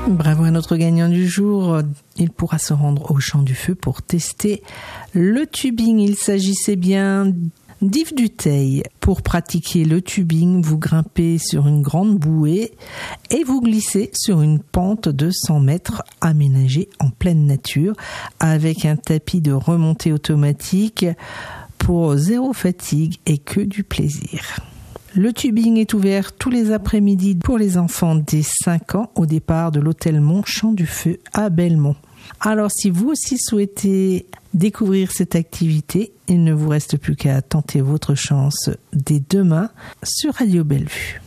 Bravo à notre gagnant du jour. Il pourra se rendre au Champ du Feu pour tester le tubing. Il s'agissait bien d'Yves Dutheil. Pour pratiquer le tubing, vous grimpez sur une grande bouée et vous glissez sur une pente de 100 mètres aménagée en pleine nature avec un tapis de remontée automatique pour zéro fatigue et que du plaisir. Le tubing est ouvert tous les après-midi pour les enfants dès 5 ans au départ de l'hôtel Mont Champ du Feu à Belmont. Alors si vous aussi souhaitez découvrir cette activité, il ne vous reste plus qu'à tenter votre chance dès demain sur Radio Bellevue.